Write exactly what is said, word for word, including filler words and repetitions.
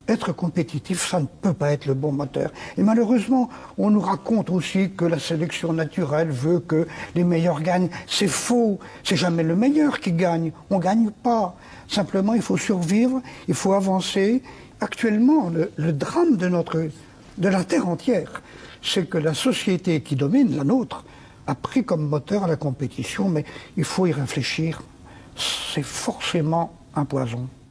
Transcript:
Être compétitif, ça ne peut pas être le bon moteur. Et malheureusement, on nous raconte aussi que la sélection naturelle veut que les meilleurs gagnent. C'est faux. C'est jamais le meilleur qui gagne. On ne gagne pas. Simplement, il faut survivre, il faut avancer. Actuellement, le, le drame de, notre, de la Terre entière, c'est que la société qui domine, la nôtre, a pris comme moteur la compétition, mais il faut y réfléchir. C'est forcément un poison.